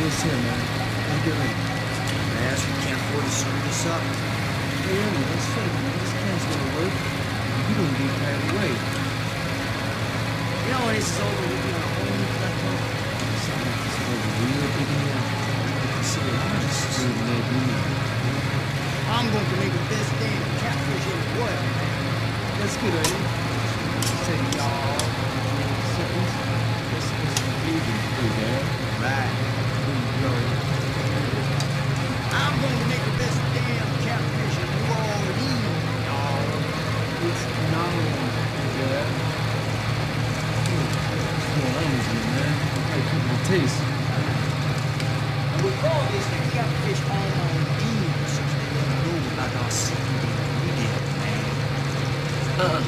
What's here, man? I'm doing it. Man, we can't afford to screw this up. Hey, Ernie, let's think, man. This can's gonna work. You don't get carried away. You know when this is over, we'll be on a whole new platform. Something like this is over real big in here. You can see it. I'm just screwed in that dude. I'm going to make the best damn catfish in the world, man. That's good, Ernie. Just take y'all. Seconds. Let's leave it through there. Right. Here you go. I'm going to make the best damn catfish in the world, dog. It's phenomenal. Yeah. What's going on with you, man? How you keeping the taste? And we call this the catfish on Dean, since they never know about our secret ingredient, man.